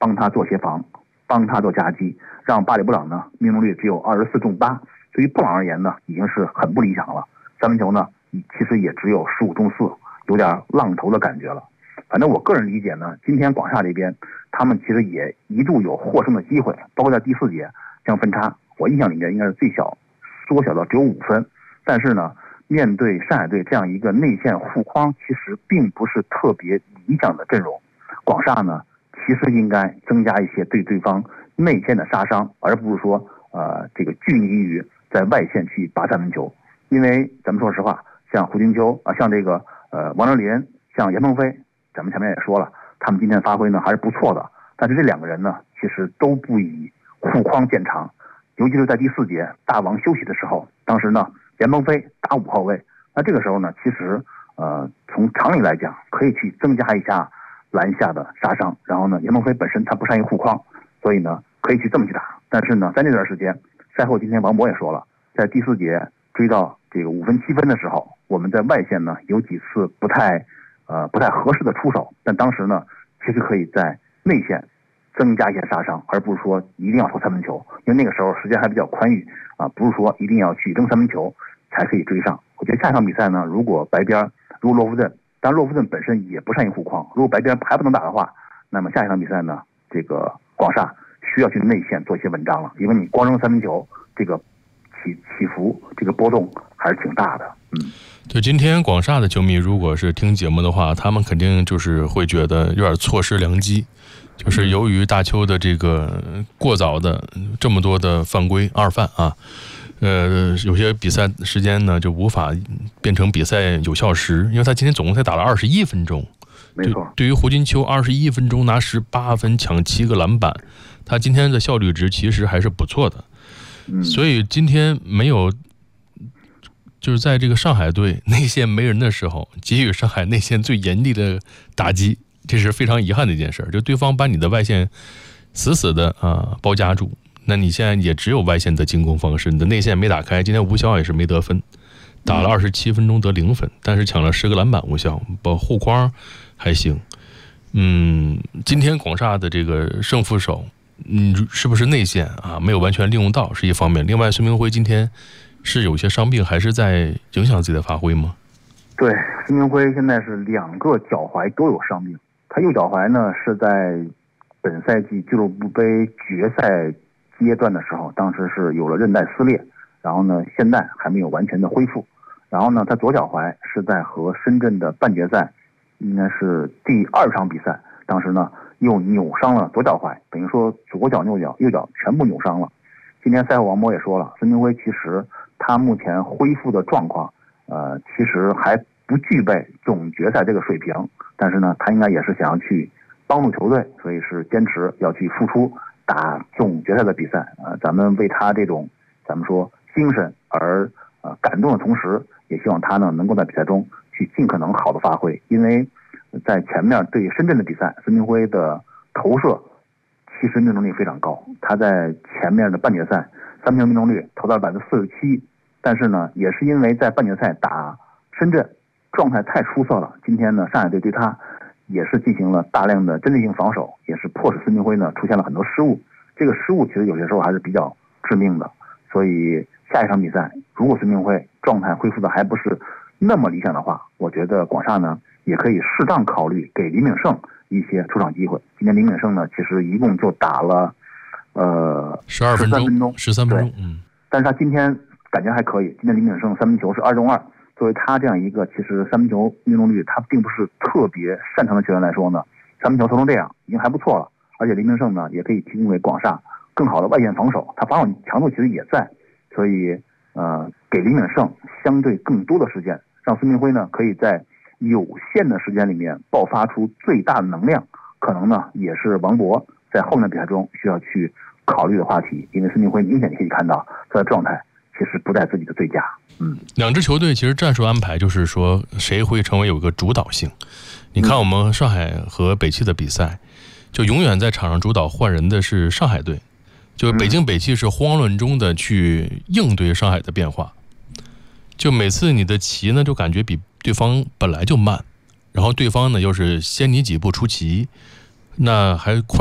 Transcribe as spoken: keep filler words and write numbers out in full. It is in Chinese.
帮他做协防，帮他做夹击，让巴里布朗呢命中率只有二十四中八，对于布朗而言呢已经是很不理想了。三分球呢其实也只有十五中四，有点浪头的感觉了。反正我个人理解呢，今天广厦这边他们其实也一度有获胜的机会，包括在第四节将分差，我印象里面应该是最小缩小到只有五分，但是呢面对上海队这样一个内线护框其实并不是特别理想的阵容，广厦呢其实应该增加一些对对方内线的杀伤，而不是说呃这个拘泥于在外线去拔三分球。因为咱们说实话，像胡金秋啊，像这个呃王哲林，像严鹏飞，咱们前面也说了，他们今天发挥呢还是不错的，但是这两个人呢其实都不以护框见长，尤其是在第四节大王休息的时候，当时呢严鹏飞打五号位，那这个时候呢其实呃从常理来讲可以去增加一下篮下的杀伤，然后呢严鹏飞本身他不善于护框，所以呢可以去这么去打。但是呢在那段时间赛后，今天王博也说了，在第四节追到这个五分七分的时候，我们在外线呢有几次不太呃不太合适的出手，但当时呢其实可以在内线增加一些杀伤，而不是说一定要投三分球，因为那个时候时间还比较宽裕啊，不是说一定要去扔三分球才可以追上。我觉得下一场比赛呢，如果白边如果洛夫顿，当然洛夫顿本身也不善于护框，如果白边还不能打的话，那么下一场比赛呢，这个广厦需要去内线做一些文章了，因为你光扔三分球，这个起起伏这个波动还是挺大的。嗯， 对，今天广厦的球迷如果是听节目的话，他们肯定就是会觉得有点错失良机，就是由于大邱的这个过早的这么多的犯规二犯啊，呃，有些比赛时间呢就无法变成比赛有效时，因为他今天总共才打了二十一分钟。 没错， 对于胡金秋二十一分钟拿十八分抢七个篮板，他今天的效率值其实还是不错的。 嗯， 所以今天没有，就是在这个上海队内线没人的时候，给予上海内线最严厉的打击，这是非常遗憾的一件事。就对方把你的外线死死的啊包夹住，那你现在也只有外线的进攻方式，你的内线没打开。今天吴骁也是没得分，打了二十七分钟得零分，但是抢了十个篮板，吴骁保护框还行。嗯，今天广厦的这个胜负手，嗯，是不是内线啊没有完全利用到是一方面，另外孙明辉今天是有些伤病，还是在影响自己的发挥吗？ 对，孙明辉现在是两个脚踝都有伤病，他右脚踝呢是在本赛季俱乐部杯决赛阶段的时候，当时是有了韧带撕裂，然后呢现在还没有完全的恢复，然后呢他左脚踝是在和深圳的半决赛，应该是第二场比赛，当时呢又扭伤了左脚踝，等于说左脚右脚右脚全部扭伤了。今天赛后王博也说了，孙明辉其实他目前恢复的状况呃其实还不具备总决赛这个水平，但是呢他应该也是想要去帮助球队，所以是坚持要去付出打总决赛的比赛。呃咱们为他这种咱们说精神而呃感动的同时，也希望他呢能够在比赛中去尽可能好的发挥，因为在前面对深圳的比赛，孙明辉的投射其实命中率非常高，他在前面的半决赛三分球命中率投到了百分之四十七，但是呢也是因为在半决赛打深圳状态太出色了，今天呢上海队对他也是进行了大量的针对性防守，也是迫使孙明辉呢出现了很多失误，这个失误其实有些时候还是比较致命的。所以下一场比赛如果孙明辉状态恢复的还不是那么理想的话，我觉得广厦呢也可以适当考虑给李敏胜一些出场机会。今天李敏胜呢其实一共就打了呃十二分钟十三分钟，嗯， 但是他今天感觉还可以，今天李敏胜三分球是二中二，作为他这样一个其实三分球命中率他并不是特别擅长的球员来说呢，三分球投成这样已经还不错了，而且李敏胜呢也可以提供给广厦更好的外线防守，他防守强度其实也在，所以呃给李敏胜相对更多的时间，让孙明辉呢可以在有限的时间里面爆发出最大的能量，可能呢也是王博在后面的比赛中需要去考虑的话题，因为孙明辉明显可以看到他的状态其实不在自己的最佳。嗯， 两支球队其实战术安排就是说谁会成为有一个主导性。你看我们上海和北汽的比赛，就永远在场上主导换人的是上海队，就北京北汽是慌乱中的去应对上海的变化，就每次你的棋呢就感觉比对方本来就慢，然后对方呢又是先你几步出棋，那还快